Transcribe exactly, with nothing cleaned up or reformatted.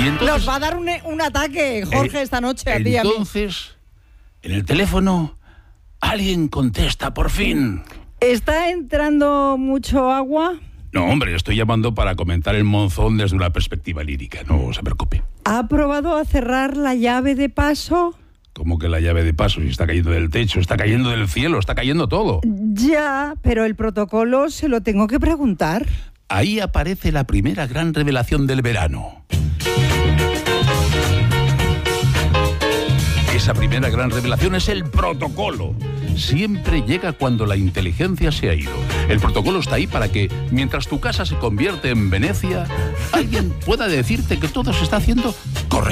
entonces, nos va a dar un, un ataque, Jorge, eh, esta noche a ti y a mí. Entonces, en el teléfono, alguien contesta por fin. ¿Está entrando mucho agua? No, hombre, estoy llamando para comentar el monzón desde una perspectiva lírica, no se preocupe. ¿Ha probado a cerrar la llave de paso? ¿Cómo que la llave de paso? Si está cayendo del techo, está cayendo del cielo, está cayendo todo. Ya, pero el protocolo se lo tengo que preguntar. Ahí aparece la primera gran revelación del verano. Esa primera gran revelación es el protocolo. Siempre llega cuando la inteligencia se ha ido. El protocolo está ahí para que, mientras tu casa se convierte en Venecia, alguien pueda decirte que todo se está haciendo correctamente.